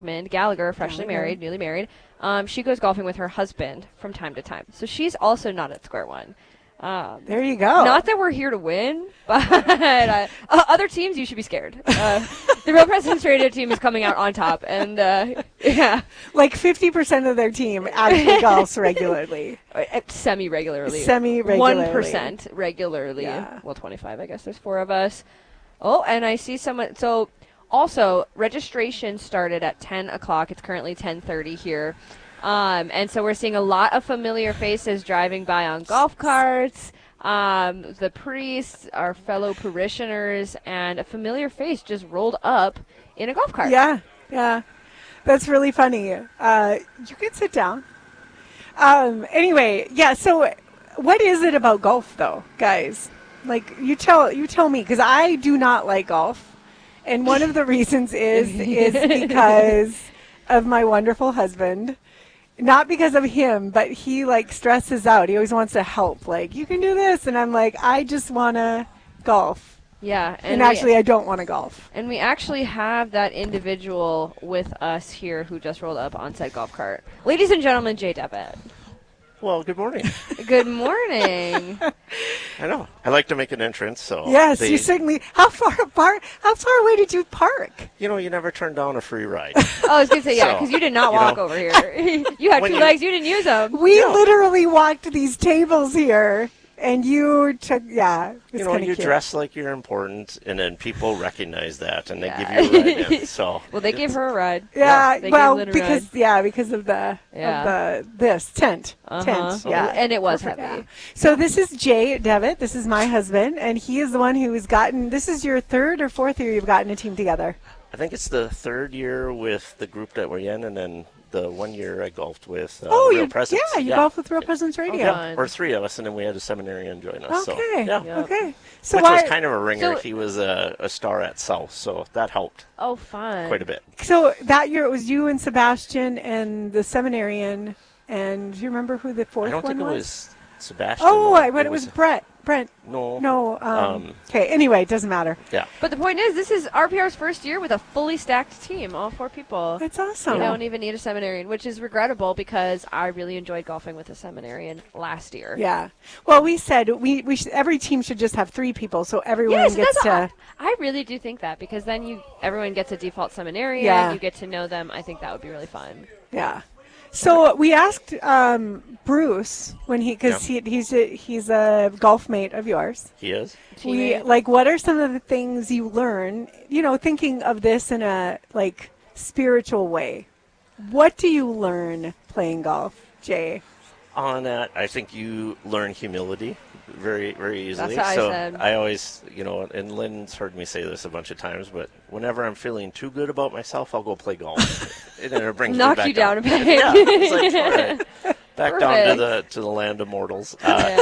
Gallagher, freshly married, newly married. She goes golfing with her husband from time to time. So she's also not at square one. There you go. Not that we're here to win, but other teams, you should be scared. The Real Presence Radio team is coming out on top, and yeah. Like 50% of their team actually golfs regularly. Semi-regularly. 1% regularly. Yeah. Well, 25, I guess. There's 4 of us. Oh, and I see someone. So, also, registration started at 10 o'clock. It's currently 10:30 here. And so we're seeing a lot of familiar faces driving by on golf carts. The priests, our fellow parishioners, and a familiar face just rolled up in a golf cart. Yeah. That's really funny. You can sit down. Anyway, yeah, so what is it about golf, though, guys? Like, you tell me, because I do not like golf. And one of the reasons is because of my wonderful husband. Not because of him, but he, like, stresses out. He always wants to help. Like, you can do this. And I'm like, I just want to golf. Yeah. And actually, I don't want to golf. And we actually have that individual with us here who just rolled up on said golf cart. Ladies and gentlemen, Jay Devitt. Well, good morning. Good morning. I know. I like to make an entrance, so. Yes, you certainly. How far away did you park? You never turn down a free ride. I was going to say, yeah, because you did not walk over here. You had 2 legs. You didn't use them. We literally walked these tables here. And you took, yeah. You cute. dress like you're important, and then people recognize that, and they give you a ride in. So. Well, they gave her a ride. Yeah, because of the this tent. Tent, yeah. And it was heavy. Yeah. So this is Jay Devitt. This is my husband, and he is the one who has gotten. This is your 3rd or 4th year you've gotten a team together. I think it's the 3rd year with the group that we're in, and then the 1 year I golfed with Real Presence. Yeah, you golfed with Real Presence Radio. Yeah, or 3 of us, and then we had a seminarian join us. Okay, so, okay. So which was kind of a ringer. He was a star at South, so that helped. Oh, fun. Quite a bit. So that year it was you and Sebastian and the seminarian, and do you remember who the 4th one was? I don't think it was Sebastian. But it was Brent. No. Okay, anyway, it doesn't matter. Yeah. But the point is, this is RPR's first year with a fully stacked team, all 4 people. That's awesome. We don't even need a seminarian, which is regrettable because I really enjoyed golfing with a seminarian last year. Yeah. Well, we said we should, every team should just have 3 people, so everyone gets to. I really do think that because then everyone gets a default seminarian. Yeah. You get to know them. I think that would be really fun. Yeah. So we asked Bruce when he's a golf mate of yours. He is. What are some of the things you learn? Thinking of this in a spiritual way. What do you learn playing golf, Jay? On that, I think you learn humility very, very easily. That's what I said. I always, and Lynn's heard me say this a bunch of times, but whenever I'm feeling too good about myself, I'll go play golf. And then it brings me back you down a bit. Yeah, it's like, all right. Back down to the land of mortals.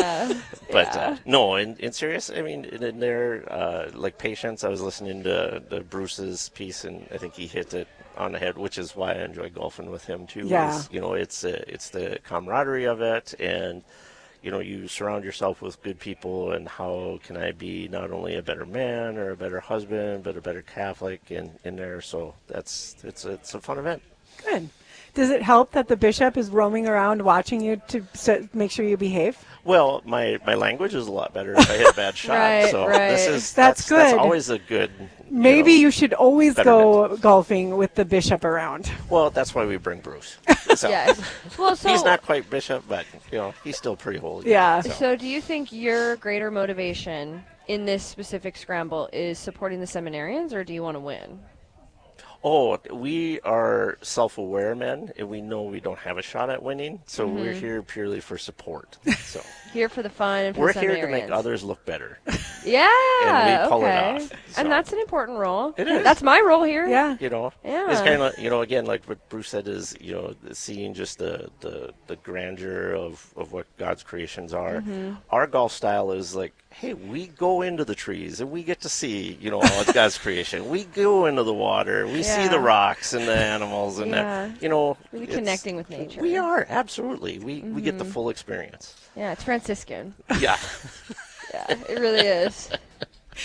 No, in serious, I mean, in there, like patience, I was listening to Bruce's piece, and I think he hit it on the head, which is why I enjoy golfing with him too. Yeah. It's the camaraderie of it, and you surround yourself with good people, and how can I be not only a better man or a better husband, but a better Catholic in there. So it's a fun event. Good. Does it help that the bishop is roaming around watching you to make sure you behave? Well, my language is a lot better if I hit a bad shot. Right. That's good. That's always a good. Maybe you should always go golfing with the bishop around. Well, that's why we bring Bruce. So. Yes. Well, he's not quite bishop, but he's still pretty holy. Yeah. So do you think your greater motivation in this specific scramble is supporting the seminarians, or do you want to win? Oh, we are self-aware men, and we know we don't have a shot at winning, so we're here purely for support. So here for the fun and for we're the here to make others look better. Yeah, and we pull it off. So. And that's an important role. It is. That's my role here. Yeah. It's kind of again, like what Bruce said is seeing just the grandeur of what God's creations are. Mm-hmm. Our golf style is like, hey, we go into the trees and we get to see, all of God's creation. We go into the water. We see the rocks and the animals and really connecting with nature. We are, absolutely. We get the full experience. Yeah, it's Franciscan. Yeah. Yeah, it really is.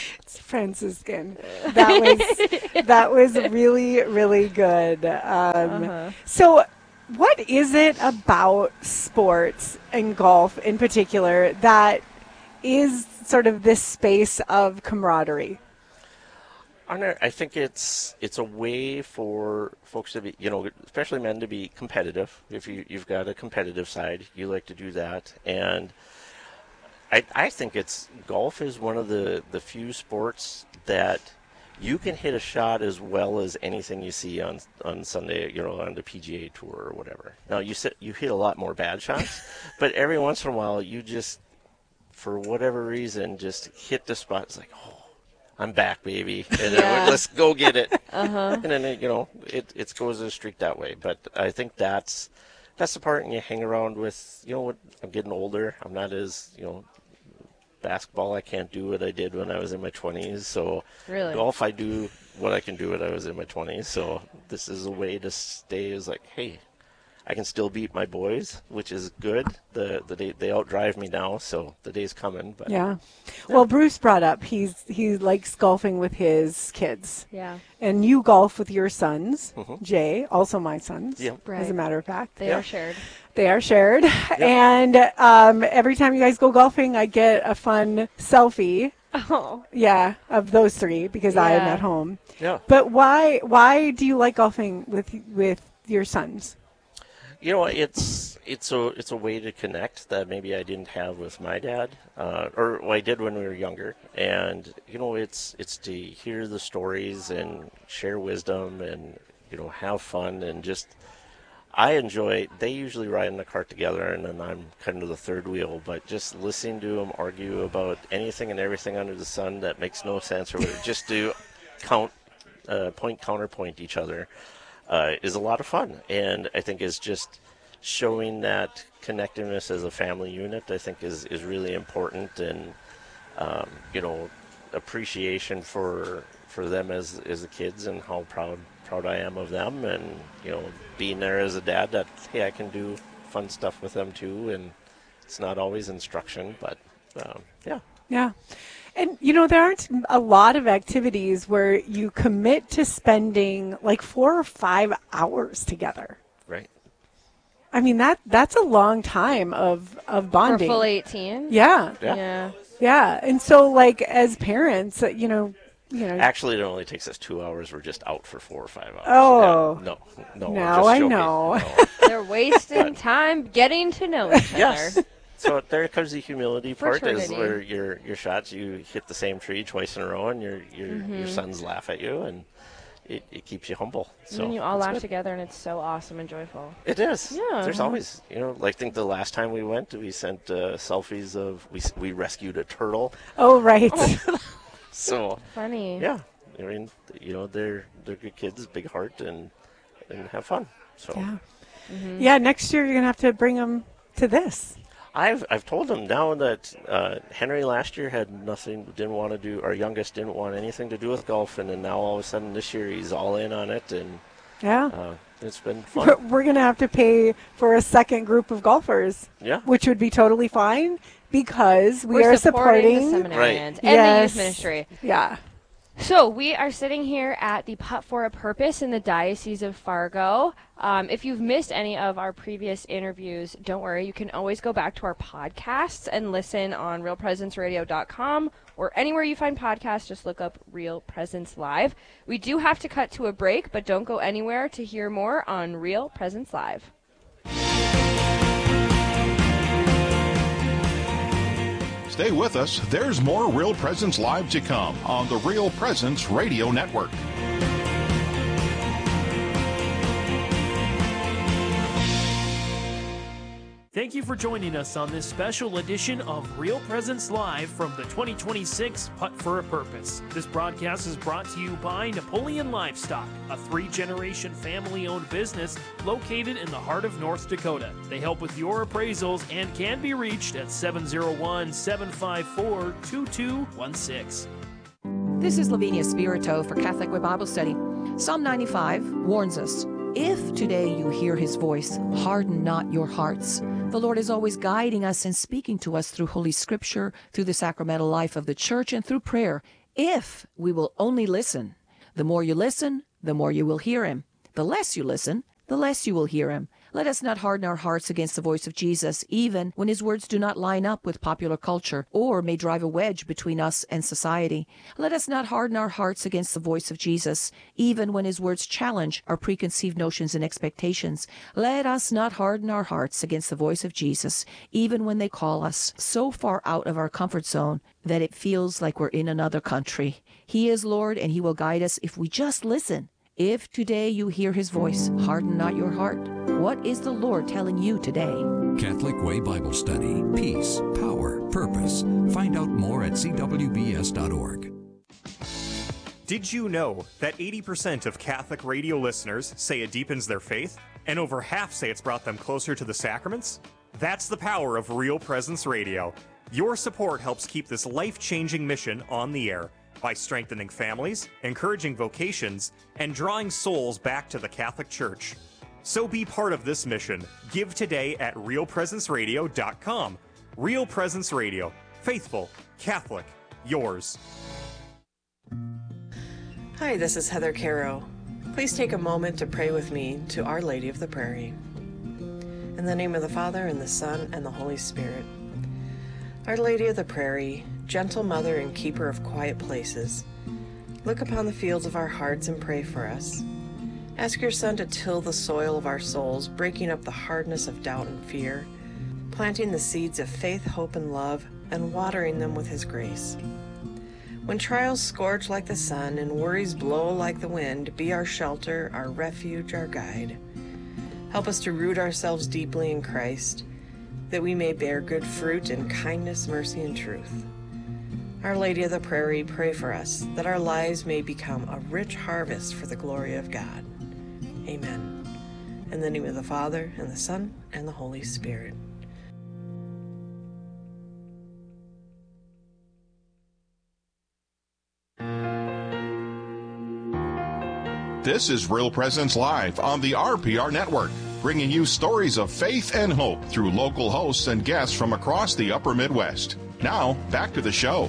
Franciscan. That was really, really good. So what is it about sports and golf in particular that is sort of this space of camaraderie? I think it's a way for folks to be, especially men, to be competitive. If you've got a competitive side, you like to do that. And I think golf is one of the few sports that you can hit a shot as well as anything you see on Sunday, on the PGA Tour or whatever. Now, you hit a lot more bad shots, but every once in a while you just, for whatever reason, just hit the spot. It's like, oh, I'm back, baby. And let's go get it. And then, it goes a streak that way. But I think that's the part, and you hang around with, I'm getting older. I'm not as, basketball, I can't do what I did when I was in my 20s. So really? Golf, I do what I can do when I was in my 20s. So this is a way to stay as like, hey, I can still beat my boys, which is good. They outdrive me now, so the day's coming. But yeah. Well, Bruce brought up he likes golfing with his kids. Yeah. And you golf with your sons, Jay, also my sons. Yeah. Right. As a matter of fact, They are shared. They are shared. Yep. And every time you guys go golfing, I get a fun selfie. Oh. Yeah, of those three because I am Yeah. at home. Yeah. But why do you like golfing with your sons? It's a way to connect that maybe I didn't have with my dad, or I did when we were younger. And it's to hear the stories and share wisdom and have fun and just. I enjoy. They usually ride in the cart together, and then I'm kind of the third wheel. But just listening to them argue about anything and everything under the sun that makes no sense, or whatever, just to counterpoint each other. Is a lot of fun, and I think is just showing that connectiveness as a family unit. I think is really important, and appreciation for them as the kids, and how proud I am of them, and being there as a dad. That hey, I can do fun stuff with them too, and it's not always instruction, but yeah. Yeah. And, there aren't a lot of activities where you commit to spending like 4 or 5 hours together. Right. I mean, that's a long time of bonding. For full 18? Yeah. Yeah. Yeah. And so, like, as parents, Actually, it only takes us 2 hours. We're just out for 4 or 5 hours. Oh. Yeah, no. Now I know. No. They're wasting time getting to know each other. Yes. So there comes the humility part, is Fraternity. where your shots, you hit the same tree twice in a row, and your sons laugh at you, and it keeps you humble. So And then you all it's laugh good. together, and it's so awesome and joyful. It is. Yeah. There's always, I think the last time we went, we sent selfies of we rescued a turtle. Oh, right. So Funny. yeah, I mean, they're good kids, big heart, and have fun. So Yeah. Yeah, next year you're going to have to bring them to this. I've told them now that Henry last year had didn't want to do, our youngest didn't want anything to do with golf, and then now all of a sudden this year he's all in on it, and Yeah. it's been fun. We're going to have to pay for a second group of golfers, Yeah. which would be totally fine because we We're are supporting the supporting. seminarians and the Yes. youth ministry. Yeah. So we are sitting here at the Putt for a Purpose in the Diocese of Fargo. If you've missed any of our previous interviews, don't worry. You can always go back to our podcasts and listen on realpresenceradio.com or anywhere you find podcasts. Just look up Real Presence Live. We do have to cut to a break, but don't go anywhere to hear more on Real Presence Live. Stay with us. There's more Real Presence Live to come on the Real Presence Radio Network. Thank you for joining us on this special edition of Real Presence Live from the 2026 Putt for a Purpose. This broadcast is brought to you by Napoleon Livestock, a 3-generation family-owned business located in the heart of North Dakota. They help with your appraisals and can be reached at 701-754-2216. This is Lavinia Spirito for Catholic Way Bible Study. Psalm 95 warns us, if today you hear his voice, harden not your hearts. The Lord is always guiding us and speaking to us through Holy Scripture, through the sacramental life of the Church, and through prayer. if we will only listen. The more you listen, the more you will hear him. The less you listen, the less you will hear him. Let us not harden our hearts against the voice of Jesus, even when his words do not line up with popular culture or may drive a wedge between us and society. Let us not harden our hearts against the voice of Jesus, even when his words challenge our preconceived notions and expectations. Let us not harden our hearts against the voice of Jesus, even when they call us so far out of our comfort zone that it feels like we're in another country. He is Lord, and he will guide us if we just listen. If today you hear his voice, harden not your heart. What is the Lord telling you today? Catholic Way Bible Study. Peace, power, purpose. Find out more at cwbs.org. Did you know that 80% of Catholic radio listeners say it deepens their faith, and over half say it's brought them closer to the sacraments? That's the power of Real Presence Radio. Your support helps keep this life-changing mission on the air by strengthening families, encouraging vocations, and drawing souls back to the Catholic Church. So be part of this mission. Give today at realpresenceradio.com. Real Presence Radio. Faithful, Catholic, yours. Hi, this is Heather Caro. Please take a moment to pray with me to Our Lady of the Prairie. In the name of the Father, and the Son, and the Holy Spirit. Our Lady of the Prairie, gentle mother and keeper of quiet places, look upon the fields of our hearts and pray for us. Ask your Son to till the soil of our souls, breaking up the hardness of doubt and fear, planting the seeds of faith, hope, and love, and watering them with his grace. When trials scourge like the sun and worries blow like the wind, be our shelter, our refuge, our guide. Help us to root ourselves deeply in Christ, that we may bear good fruit in kindness, mercy, and truth. Our Lady of the Prairie, pray for us, that our lives may become a rich harvest for the glory of God. Amen. In the name of the Father, and the Son, and the Holy Spirit. This is Real Presence Live on the RPR Network, bringing you stories of faith and hope through local hosts and guests from across the upper Midwest. Now, back to the show.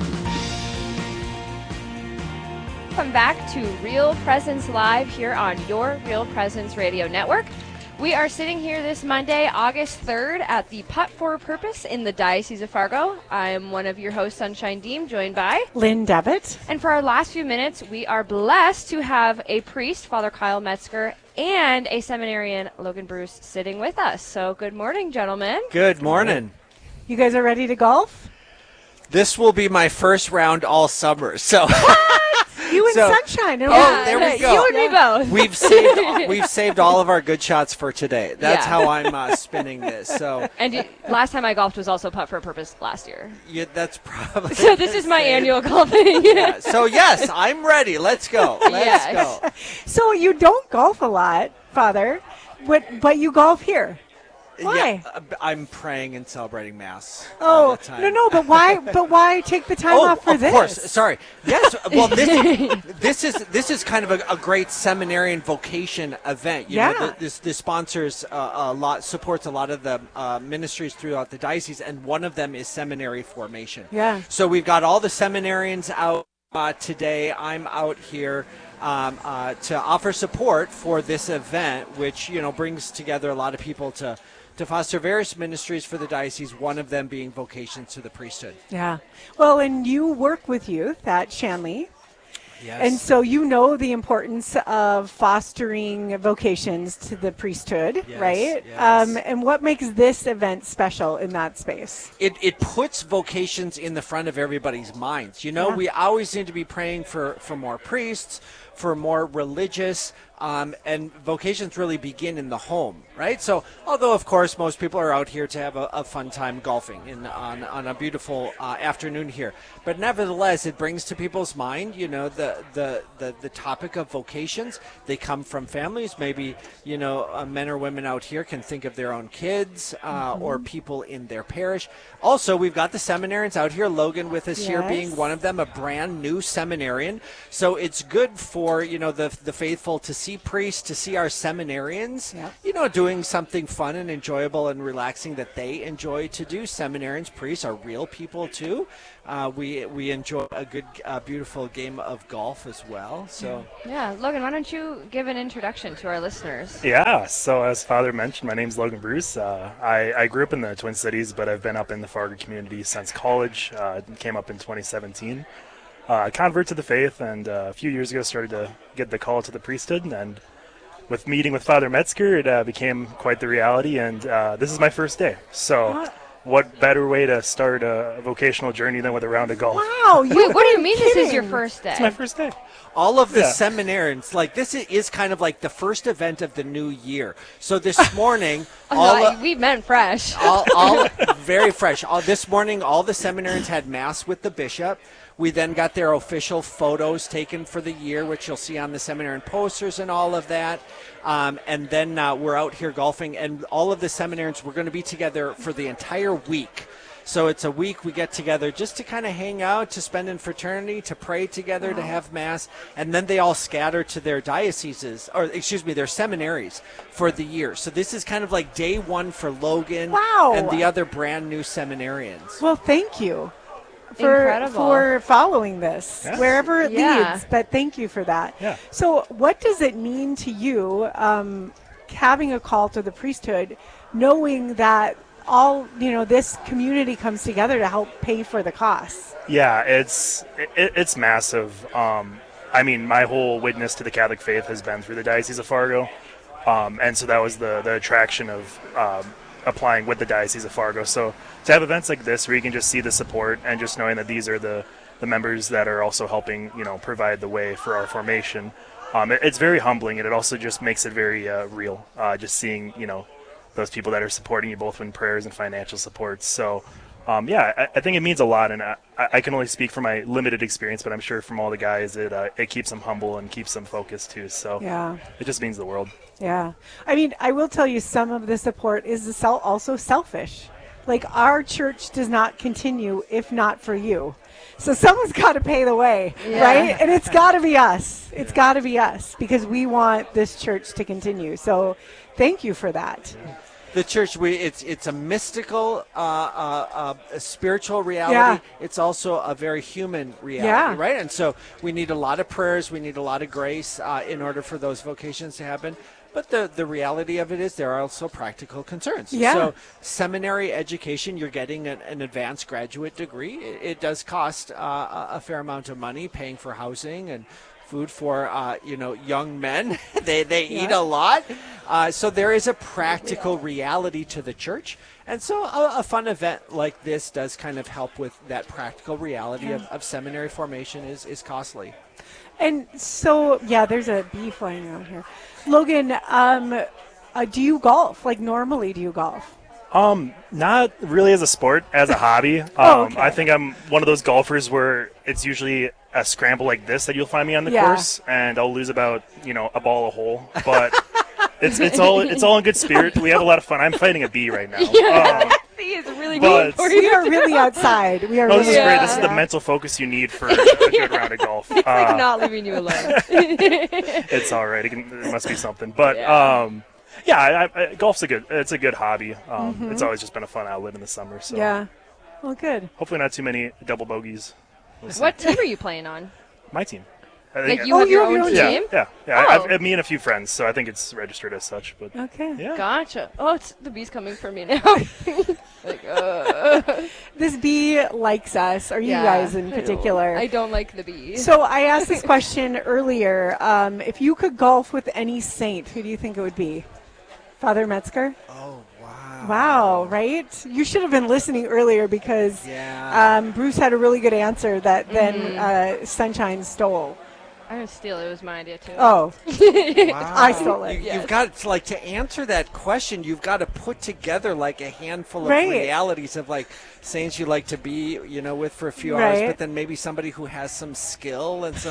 Welcome back to Real Presence Live here on your Real Presence Radio Network. We are sitting here this Monday, August 3rd, at the Putt for a Purpose in the Diocese of Fargo. I'm one of your hosts, Sunshine Deem, joined by Lynn Devitt. And for our last few minutes, we are blessed to have a priest, Father Kyle Metzger, and a seminarian, Logan Bruce, sitting with us. So good morning, gentlemen. Good morning. You guys are ready to golf? This will be my first round all summer. So You and Sunshine. There we go. You and me both. We've saved all of our good shots for today. That's how I'm spinning this. So. And last time I golfed was also Putt for a Purpose last year. Yeah, that's probably. So this is my annual golfing. Yeah. So yes, I'm ready. Let's go. Let's go. So you don't golf a lot, Father, but you golf here. Why? Yeah, I'm praying and celebrating Mass. Oh, no, but why? But why take the time off for this? Of course. Sorry. Yes. Well, this is kind of a great seminarian vocation event. You know, this sponsors supports a lot of the ministries throughout the diocese, and one of them is seminary formation. Yeah. So we've got all the seminarians out today. I'm out here to offer support for this event, which brings together a lot of people to foster various ministries for the diocese, one of them being vocations to the priesthood. Yeah. Well, and you work with youth at Shanley. Yes. And so you know the importance of fostering vocations to the priesthood, right? Yes. And what makes this event special in that space? It puts vocations in the front of everybody's minds. We always need to be praying for more priests, for more religious, and vocations really begin in the home, right? So, although of course most people are out here to have a fun time golfing on a beautiful afternoon here, but nevertheless, it brings to people's mind, the topic of vocations. They come from families, maybe men or women out here can think of their own kids or people in their parish. Also, we've got the seminarians out here. Logan with us here, being one of them, a brand new seminarian. So it's good for for, the faithful to see priests, to see our seminarians, Yep. doing something fun and enjoyable and relaxing that they enjoy to do. Seminarians, priests are real people too. We enjoy a good, beautiful game of golf as well. So Yeah, Logan, why don't you give an introduction to our listeners? Yeah, so as Father mentioned, my name's Logan Bruce. I grew up in the Twin Cities, but I've been up in the Fargo community since college. Came up in 2017. Convert to the faith, and a few years ago started to get the call to the priesthood. And with meeting with Father Metzger, it became quite the reality, and this is my first day. So what better way to start a vocational journey than with a round of golf? Wow. Wait, what do you mean this is your first day? It's my first day. all of the Yeah. seminarians, like this is kind of like the first event of the new year. So this morning, all we meant fresh. all very fresh. This morning, all the seminarians had mass with the bishop. We then got their official photos taken for the year, which you'll see on the seminarian posters and all of that. And then we're out here golfing, and all of the seminarians, we're going to be together for the entire week. So it's a week we get together just to kind of hang out, to spend in fraternity, to pray together, to have mass, and then they all scatter to their dioceses, or excuse me, their seminaries for the year. So this is kind of like day one for Logan and the other brand new seminarians. Well, thank you Incredible. for following this, Yeah. wherever it Yeah. leads. But thank you for that. Yeah. So what does it mean to you having a call to the priesthood, knowing that all, this community comes together to help pay for the costs? Yeah, it's massive. I mean, my whole witness to the Catholic faith has been through the Diocese of Fargo, and so that was the attraction of applying with the Diocese of Fargo. So to have events like this where you can just see the support and just knowing that these are the members that are also helping, provide the way for our formation, it's very humbling, and it also just makes it very real, just seeing, those people that are supporting you both in prayers and financial support. So, I think it means a lot, and I can only speak from my limited experience, but I'm sure from all the guys, it keeps them humble and keeps them focused too. So Yeah. it just means the world. Yeah. I mean, I will tell you some of the support is also selfish. Like, our church does not continue if not for you. So someone's got to pay the way, right? And it's got to be us. It's got to be us, because we want this church to continue. So thank you for that. The church, it's a mystical, a spiritual reality. Yeah. It's also a very human reality, Yeah. right? And so we need a lot of prayers, we need a lot of grace in order for those vocations to happen. But the reality of it is there are also practical concerns. Yeah. So seminary education, you're getting an advanced graduate degree. It does cost a fair amount of money, paying for housing and food for young men. they eat a lot. So there is a practical reality to the church. And so a fun event like this does kind of help with that practical reality of seminary formation is costly. And so, there's a bee flying around here. Logan, do you golf? Like, normally, do you golf? Not really as a sport, as a hobby. Okay. I think I'm one of those golfers where it's usually a scramble like this that you'll find me on the course, and I'll lose about a ball a hole. But it's all in good spirit. We have a lot of fun. I'm fighting a bee right now. He is really but- good for you. We are really outside. We are. No, this really is great. This is outside. the mental focus you need for a good round of golf. It's like not leaving you alone. It's all right. It must be something. But golf's it's a good hobby. It's always just been a fun outlet in the summer. So Yeah. Well, good. hopefully not too many double bogeys. We'll see. What team are you playing on? My team. I Like think you have your own yeah, team? yeah. Oh. I've me and a few friends, so I think it's registered as such. But Okay. yeah. Gotcha. Oh, the bee's coming for me now. This bee likes us, or you guys in particular. I don't like the bee. So I asked this question earlier. If you could golf with any saint, who do you think it would be? Father Metzger? Oh, wow. Wow, right? You should have been listening earlier, because Bruce had a really good answer that then Sunshine stole. I didn't steal it. It was my idea, too. Oh, Wow. I stole it. You've got to answer that question, you've got to put together like a handful of Right. realities of like saints you like to be, with for a few hours, Right. but then maybe somebody who has some skill and some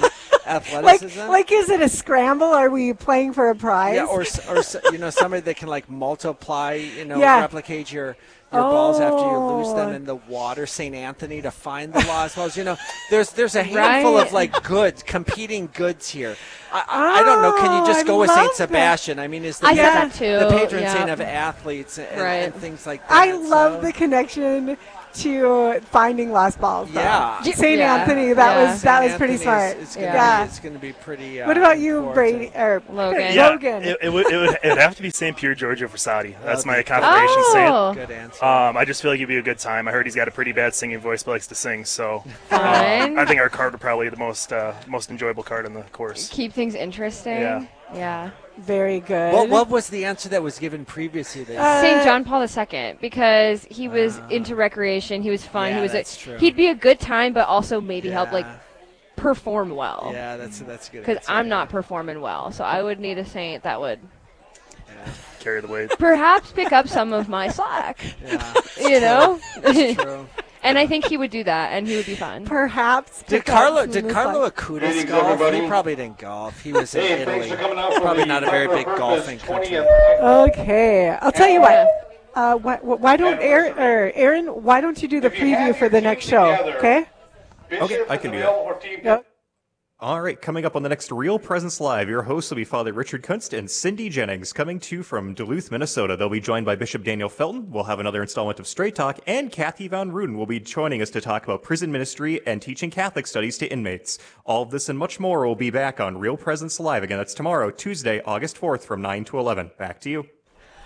athleticism. Like, is it a scramble? Are we playing for a prize? Yeah, or somebody that can like multiply, replicate your balls after you lose them in the water. St. Anthony to find the lost balls. There's a handful of like competing goods here. I don't know. Can you just go with St. Sebastian? I mean, is the patron saint of athletes and things like that. I love the connection to finding lost balls. Yeah, St. Anthony. That was pretty smart. It's going to be pretty. What about you, Brady or Logan? Yeah, Logan. It would have to be St. Pierre Giorgio Frassati. That's my confirmation saint. Good answer. I just feel like it'd be a good time. I heard he's got a pretty bad singing voice, but likes to sing. So I think our card would probably be the most enjoyable card in the course. Keep things interesting. Yeah. Very good. What was the answer that was given previously? St. John Paul II, because he was into recreation. He was fun. Yeah, that's true. He'd be a good time, but also maybe help perform well. Yeah, that's good. Because I'm not performing well, so I would need a saint that would carry the weight. Perhaps pick up some of my slack. Yeah, that's true. And I think he would do that, and he would be fun. Perhaps. Did Carlo Acutis golf? He probably didn't golf. He was in Italy. Probably not a very big golfing country. Okay, I'll tell you what. Why don't Aaron? Why don't you do the preview for the next show? Okay. Okay, I can do that. Yep. All right, coming up on the next Real Presence Live, your hosts will be Father Richard Kunst and Cindy Jennings, coming to you from Duluth, Minnesota. They'll be joined by Bishop Daniel Felton. We'll have another installment of Straight Talk, and Kathy Von Ruden will be joining us to talk about prison ministry and teaching Catholic studies to inmates. All of this and much more will be back on Real Presence Live. Again, that's tomorrow, Tuesday, August 4th from 9 to 11. Back to you.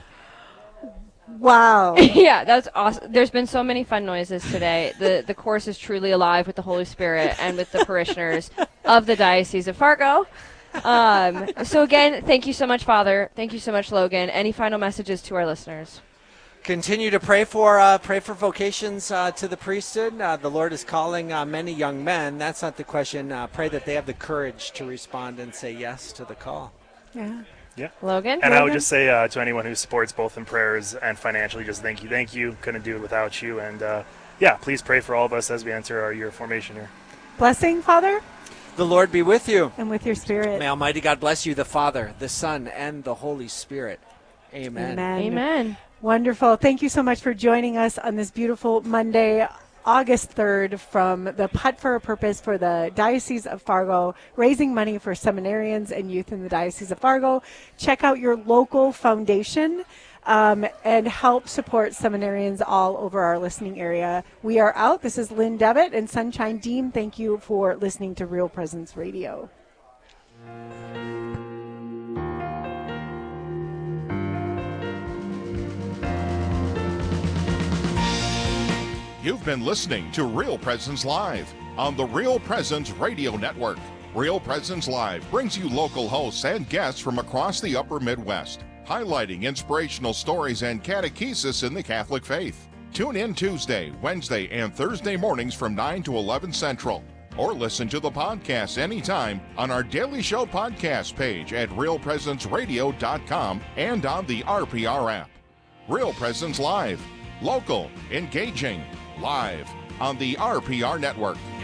Wow. Yeah, that's awesome. There's been so many fun noises today. The course is truly alive with the Holy Spirit and with the parishioners of the Diocese of Fargo. So again, thank you so much, Father. Thank you so much, Logan. Any final messages to our listeners? Continue to pray for vocations to the priesthood. The Lord is calling many young men. That's not the question. Pray that they have the courage to respond and say yes to the call. Yeah. Yeah. Logan? And I would just say to anyone who supports both in prayers and financially, just thank you. Thank you. Couldn't do it without you. And, please pray for all of us as we enter our year of formation here. Blessing, Father? The Lord be with you. And with your spirit. May Almighty God bless you, the Father, the Son, and the Holy Spirit. Amen. Amen. Wonderful. Thank you so much for joining us on this beautiful Monday, August 3rd, from the Putt for a Purpose for the Diocese of Fargo, raising money for seminarians and youth in the Diocese of Fargo. Check out your local foundation and help support seminarians all over our listening area. We are out. This is Lynn Devitt and Sunshine Dean. Thank you for listening to Real Presence Radio. You've been listening to Real Presence Live on the Real Presence Radio Network. Real Presence Live brings you local hosts and guests from across the upper Midwest, highlighting inspirational stories and catechesis in the Catholic faith. Tune in Tuesday, Wednesday, and Thursday mornings from 9 to 11 Central. Or listen to the podcast anytime on our Daily Show podcast page at realpresenceradio.com and on the RPR app. Real Presence Live. Local, engaging, live on the RPR Network.